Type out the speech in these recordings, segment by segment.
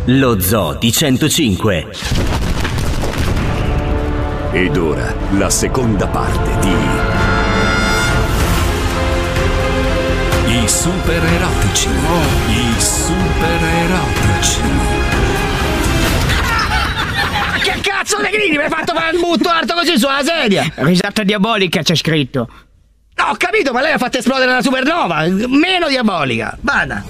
Lo Zoo di 105. Ed ora la seconda parte di I super erotici. I super erotici. Che cazzo di gridi? Mi hai fatto fare il butto alto così sulla sedia? Risata diabolica c'è scritto. No, ho capito, ma lei ha fatto esplodere una supernova. Meno diabolica. Vada.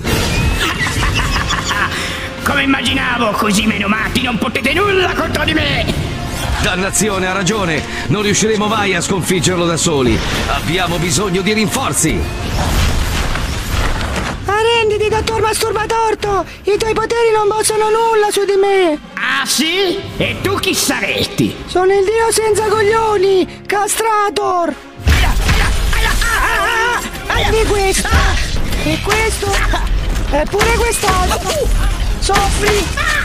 Come immaginavo, così meno matti non potete nulla contro di me. Dannazione, ha ragione. Non riusciremo mai a sconfiggerlo da soli. Abbiamo bisogno di rinforzi. Arrenditi, dottor Masturbatorto! I tuoi poteri non possono nulla su di me! Ah sì? E tu chi saresti? Sono il dio senza coglioni! Castrator! E questo! E questo! E pure quest'altro! Soffri!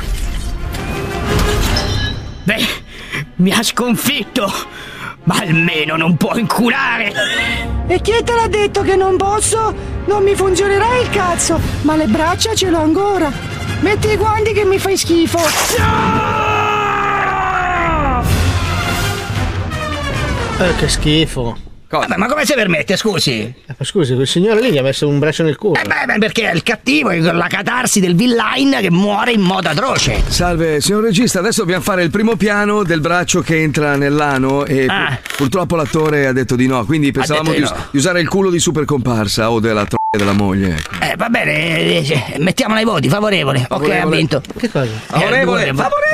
Beh, mi ha sconfitto, ma almeno non può inculare. E chi te l'ha detto che non posso? Non mi funzionerà il cazzo, ma le braccia ce l'ho ancora. Metti i guanti che mi fai schifo. Che schifo. Vabbè, ma come si permette, scusi? Scusi, quel signore lì gli ha messo un braccio nel culo. Beh, perché è il cattivo, è la catarsi del villain che muore in modo atroce. Salve, signor regista, adesso dobbiamo fare il primo piano del braccio che entra nell'ano e purtroppo l'attore ha detto di no, quindi pensavamo di usare il culo di super comparsa o della della moglie. Va bene, mettiamola ai voti, favorevole. Ok, ha vinto. Che cosa? Favorevole.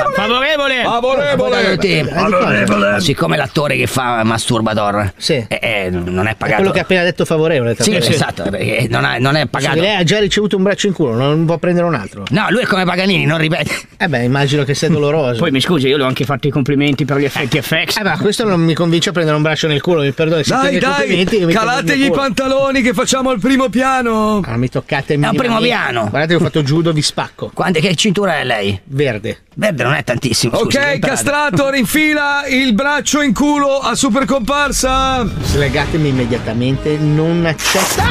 Favorevole. Siccome l'attore che fa Masturbator non è pagato. Quello che ha appena detto favorevole. Sì, esatto, perché non è pagato. Lei ha già ricevuto un braccio in culo, non può prendere un altro. No, lui è come Paganini, non ripete. Immagino che sia doloroso. Poi mi scusi, io le ho anche fatto i complimenti per gli effetti FX. Ma questo non mi convince a prendere un braccio nel culo, mi perdoni. Dai, calategli i pantaloni che facciamo il primo piano. Mi toccate È un primo piano. Guardate che ho fatto judo, vi spacco. Che cintura è lei? Verde. Verde non è tantissimo. Ok, scusi, Castrator, infila il braccio in culo a super comparsa. Slegatemi immediatamente, non accetto.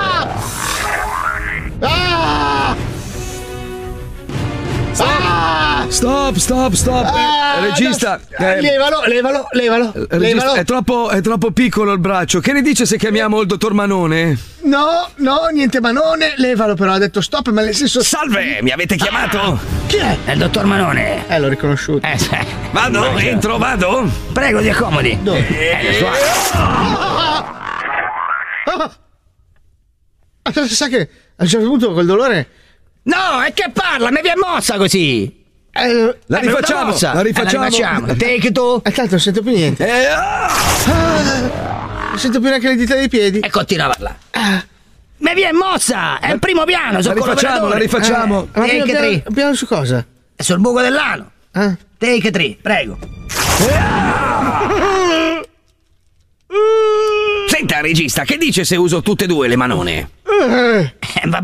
Stop. Regista. Levalo. Regista, è troppo piccolo il braccio. Che ne dice se chiamiamo il dottor Manone? No, niente Manone. Levalo, però ha detto stop, ma nel senso. Salve, mi avete chiamato? Chi è? È il dottor Manone. L'ho riconosciuto. Vado? Entro, vado? Prego, ti accomodi. Dove? Sa che a un certo punto col dolore. No, è che parla, mi viene mossa così. La rifacciamo. Take two. Tanto non sento più niente. Non sento più neanche le dita dei piedi. E continua a parlare. Mi viene mossa, è il primo piano. La rifacciamo. Piano su cosa? È sul buco dell'ano. Take 3, prego. Senta, regista, che dice se uso tutte e due le manone? Va